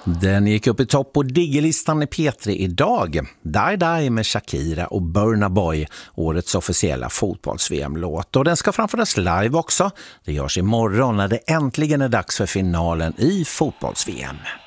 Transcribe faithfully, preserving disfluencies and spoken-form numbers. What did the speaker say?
Den gick upp i topp på diggelistan i P tre idag. Die Die med Shakira och Burna Boy, årets officiella fotbolls-V M-låt. Och den ska framföras live också. Det görs imorgon när det äntligen är dags för finalen i fotbolls-V M.